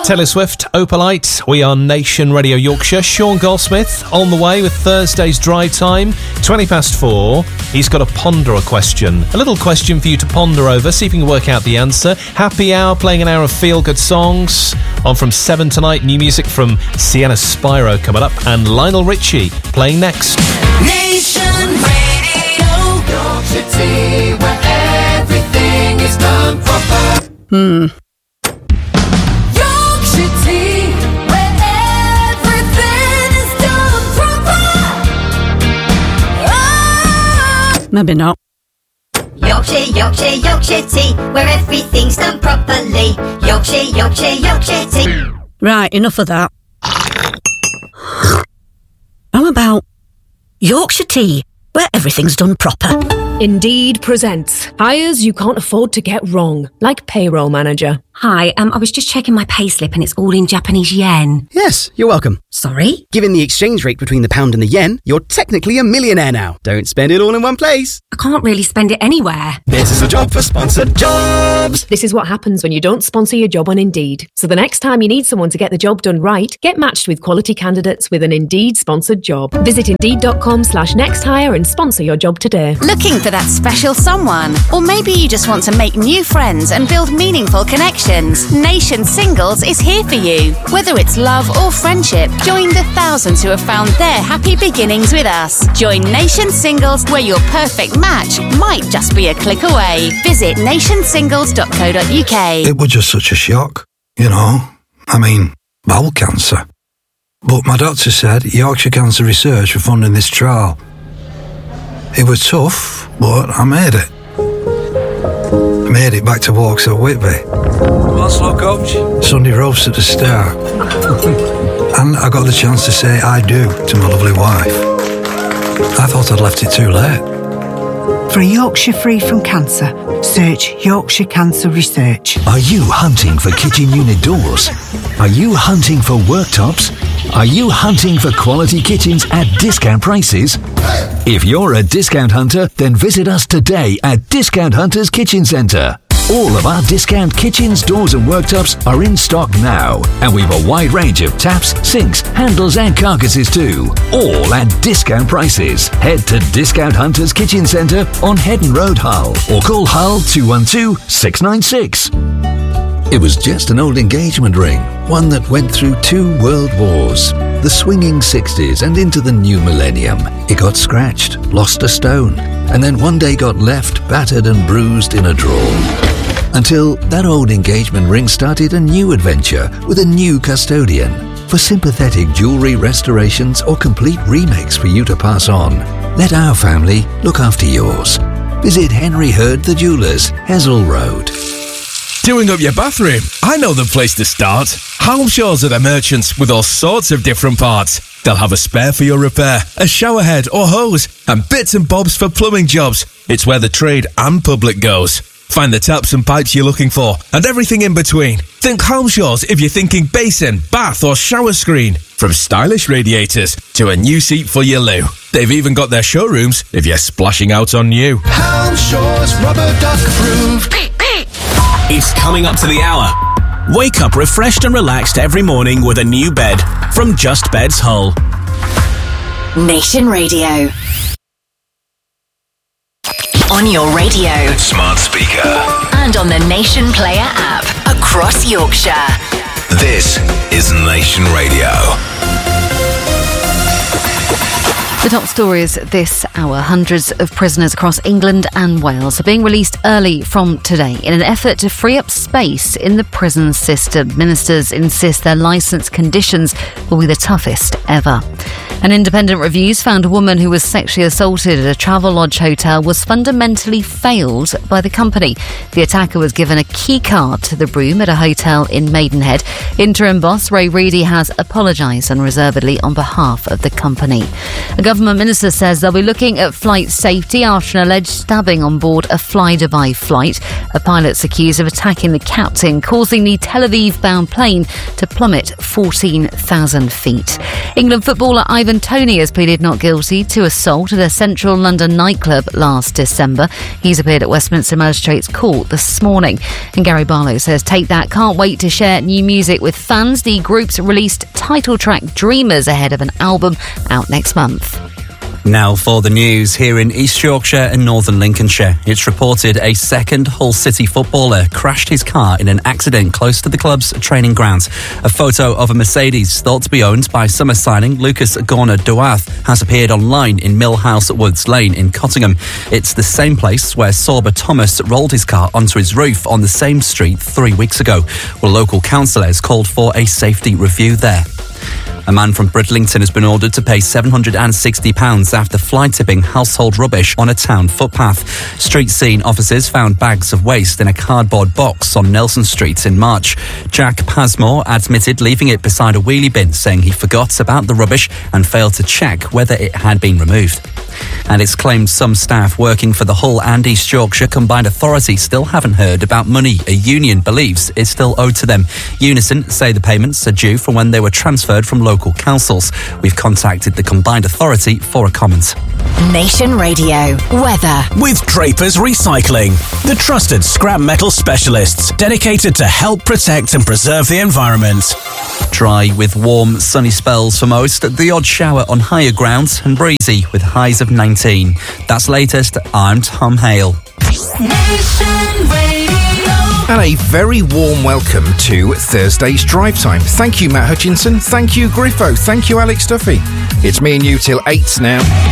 Taylor Swift, Opalite. We are Nation Radio Yorkshire. Sean Goldsmith on the way with Thursday's Drive Time. 4:20. He's got a ponder a question. A little question for you to ponder over. See if you can work out the answer. Happy hour, playing an hour of feel-good songs. On from 7 tonight. New music from Sienna Spyro coming up. And Lionel Richie playing next. Nation Radio Yorkshire tea, where everything is done proper. Yorkshire tea, where everything is done proper. Oh. Maybe not. Yorkshire, Yorkshire, Yorkshire tea, where everything's done properly. Yorkshire, Yorkshire, Yorkshire tea. Right, enough of that. How about Yorkshire tea, where everything's done proper? Indeed presents hires you can't afford to get wrong, like payroll manager. Hi, I was just checking my payslip and it's all in Japanese yen. Yes, you're welcome. Sorry? Given the exchange rate between the pound and the yen, you're technically a millionaire now. Don't spend it all in one place. I can't really spend it anywhere. This is a job for sponsored jobs. This is what happens when you don't sponsor your job on Indeed. So the next time you need someone to get the job done right, get matched with quality candidates with an Indeed sponsored job. Visit Indeed.com/nexthire and sponsor your job today. Looking for that special someone? Or maybe you just want to make new friends and build meaningful connections. Nation Singles is here for you. Whether it's love or friendship, join the thousands who have found their happy beginnings with us. Join Nation Singles, where your perfect match might just be a click away. Visit nationsingles.co.uk. It was just such a shock, you know. I mean, bowel cancer. But my doctor said Yorkshire Cancer Research were funding this trial. It was tough, but I made it. I made it back to Vauxhall Whitby. What's up, coach? Sunday roast at the start. And I got the chance to say I do to my lovely wife. I thought I'd left it too late. For a Yorkshire free from cancer, search Yorkshire Cancer Research. Are you hunting for kitchen unit doors? Are you hunting for worktops? Are you hunting for quality kitchens at discount prices? If you're a discount hunter, then visit us today at Discount Hunters Kitchen Centre. All of our discount kitchens, doors and worktops are in stock now, and we've a wide range of taps, sinks, handles and carcasses too, all at discount prices. Head to Discount Hunters Kitchen Centre on Headon Road, Hull, or call Hull 212 696. It was just an old engagement ring, one that went through 2 world wars, the swinging 60s and into the new millennium. It got scratched, lost a stone, and then one day got left battered and bruised in a drawer. Until that old engagement ring started a new adventure with a new custodian for sympathetic jewellery restorations or complete remakes for you to pass on. Let our family look after yours. Visit Henry Hurd the Jewellers, Hessel Road. Doing up your bathroom? I know the place to start. Halmshaws are the merchants with all sorts of different parts. They'll have a spare for your repair, a shower head or hose, and bits and bobs for plumbing jobs. It's where the trade and public goes. Find the taps and pipes you're looking for, and everything in between. Think Halmshaws if you're thinking basin, bath or shower screen. From stylish radiators to a new seat for your loo. They've even got their showrooms if you're splashing out on new. Halmshaws rubber duck approved. It's coming up to the hour. Wake up refreshed and relaxed every morning with a new bed from Just Beds Hull. Nation Radio. On your radio, Smart speaker. and on the Nation Player app across Yorkshire. This is Nation Radio. The top stories this hour. Hundreds of prisoners across England and Wales are being released early from today in an effort to free up space in the prison system. Ministers insist their licence conditions will be the toughest ever. An independent reviews found a woman who was sexually assaulted at a Travelodge hotel was fundamentally failed by the company. The attacker was given a key card to the room at a hotel in Maidenhead. Interim boss Ray Reedy has apologised unreservedly on behalf of the company. A government minister says they'll be looking at flight safety after an alleged stabbing on board a Fly Dubai flight. A pilot's accused of attacking the captain, causing the Tel Aviv-bound plane to plummet 14,000 feet. England footballer Ivan Toney has pleaded not guilty to assault at a central London nightclub last December. He's appeared at Westminster Magistrates Court this morning. And Gary Barlow says Take That can't wait to share new music with fans. The group's released title track Dreamers ahead of an album out next month. Now for the news. Here in East Yorkshire and Northern Lincolnshire, it's reported a second Hull City footballer crashed his car in an accident close to the club's training grounds. A photo of a Mercedes thought to be owned by summer signing Lucas Gorner-Duath has appeared online in Millhouse Woods Lane in Cottingham. It's the same place where Sorba Thomas rolled his car onto his roof on the same street 3 weeks ago. Well, local councillors called for a safety review there. A man from Bridlington has been ordered to pay £760 after fly-tipping household rubbish on a town footpath. Street scene officers found bags of waste in a cardboard box on Nelson Street in March. Jack Pasmore admitted leaving it beside a wheelie bin, saying he forgot about the rubbish and failed to check whether it had been removed. And it's claimed some staff working for the Hull and East Yorkshire Combined Authority still haven't heard about money a union believes is still owed to them. Unison say the payments are due from when they were transferred from local councils. We've contacted the Combined Authority for a comment. Nation Radio weather with Drapers Recycling, the trusted scrap metal specialists dedicated to help protect and preserve the environment. Dry with warm, sunny spells for most, the odd shower on higher grounds, and breezy with highs of 19. That's latest. I'm Tom Hale. Nation Radio. And a very warm welcome to Thursday's Drive Time. Thank you, Matt Hutchinson. Thank you, Griffo. Thank you, Alex Duffy. It's me and you till 8 now.